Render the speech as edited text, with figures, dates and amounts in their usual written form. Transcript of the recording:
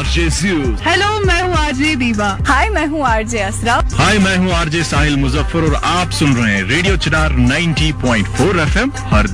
RJ Zeus. Hello, मैं हूँ RJ दीवा। हाय, मैं हूँ आरजे असरा। हाय, मैं हूँ आरजे साहिल मुजफ्फर और आप सुन रहे हैं रेडियो चिनार 90.4 FM हर